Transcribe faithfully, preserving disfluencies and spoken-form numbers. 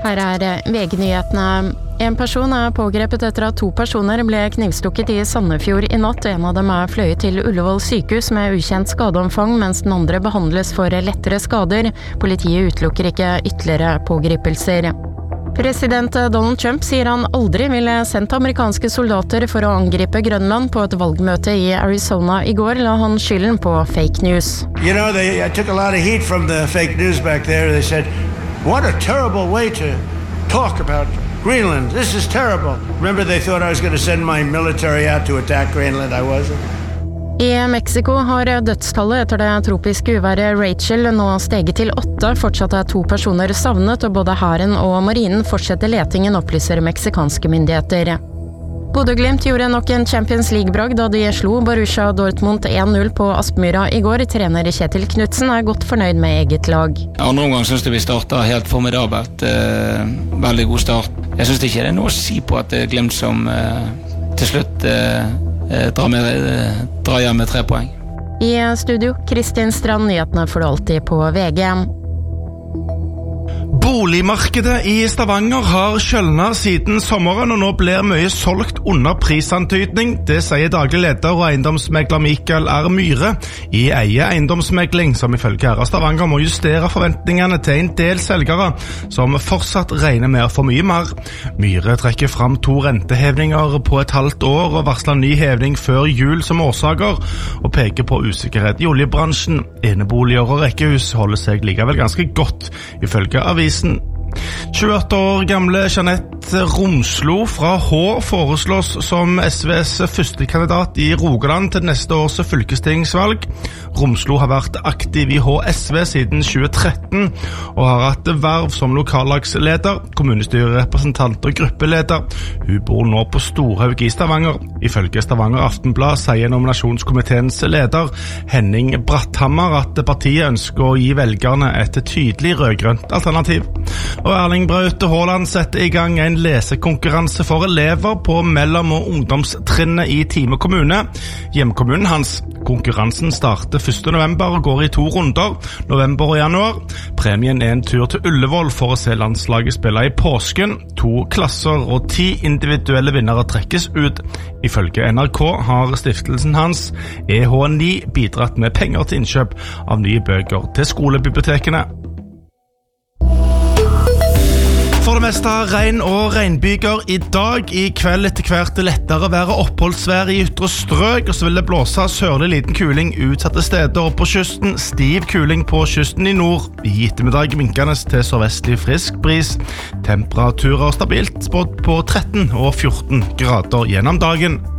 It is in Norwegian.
Her er V G-nyhetene. En person er pågrepet etter at to personer ble knivstukket i Sandefjord i natt. En av dem er fløyet til Ullevål sykehus med ukjent skadeomfang, mens den andre behandles for lettere skader. Politiet utelukker ikke ytterligere pågripelser. President Donald Trump sier han aldri ville sendt amerikanske soldater for å angripe Grønland. På et valgmøte i Arizona i går la han skylden på fake news. You know, they, I took a lot of heat from the fake news back there. They said, what a terrible way to talk about Greenland. This is terrible. Remember they thought I was going to send my military out to attack Greenland. I wasn't. I Mexico har dødstallet etter det tropiske uværet Rachel nå steget til åtte. Fortsatt er to personer savnet, og både hæren og marinen fortsetter letingen, opplyser meksikanske myndigheter. Bodø/Glimt gjorde nok en Champions League-bragd da de slo Borussia Dortmund en null på Aspmyra i går. Trener Kjetil Knutsen er godt fornøyd med eget lag. Andre omgang synes jeg vi startet helt formidabelt. Eh, veldig god start. Jeg synes ikke det er noe å si på at det er Glimt som eh, til slutt eh, drar, med, eh, drar hjem med tre poeng. I studio, Kristin Strand, nyhetene får du alltid på V G. Boligmarkedet i Stavanger har kjølnet siden sommeren, og nå blir mye solgt under prisantydning. Det sier daglig leder og eiendomsmegler Mikael R. Myhre i Eie eiendomsmegling, som ifølge Herre Stavanger må justere forventningene til en del selgere, som fortsatt regner med å få mye mer. Myhre trekker fram to rentehevninger på et halvt år og varsler ny hevning før jul som årsaker, og peker på usikkerhet i oljebransjen. Eneboliger og rekkehus holder seg likevel ganske godt, ifølge avisen. tjueåtte år gamle Jeanette Romslo fra H foreslås som S Vs første kandidat i Rogaland til neste års fylkestingsvalg. Romslo har vært aktiv i H S V siden tjue tretten og har hatt verv som lokallagsleder, kommunestyrerepresentant og gruppeleder. Hun bor nå på Storhaug i Stavanger. Ifølge Stavanger Aftenblad sier nominasjonskomiteens leder Henning Bratthammer at partiet ønsker å gi velgerne et tydelig rødgrønt alternativ. Og Erling Braut Haaland setter i gang en lesekonkurranse for elever på mellom- og ungdomstrinnet i Time kommune, hjemkommunen hans. Konkurransen starter første november og går i to runder, november og januar. Premien er en tur til Ullevål for å se landslaget spille i påsken. To klasser og ti individuelle vinnere trekkes ut. Ifølge N R K har stiftelsen hans E H ni bidratt med penger til innkjøp av nye bøker til skolebibliotekene. For det meste regn og regnbyger i dag. I kveld etter hvert lettere være oppholdsvær i ytre strøk, og så vil det blåse sørlig liten kuling utsatte steder og på kysten. Stiv kuling på kysten i nord. I ettermiddag minkende til sørvestlig frisk bris. Temperaturer stabilt spådd på tretten og fjorten grader gjennom dagen.